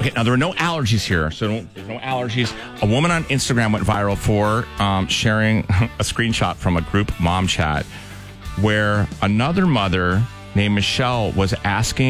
Okay, now there are no allergies here, so there's no allergies. A woman on Instagram went viral for sharing a screenshot from a group mom chat where another mother named Michelle was asking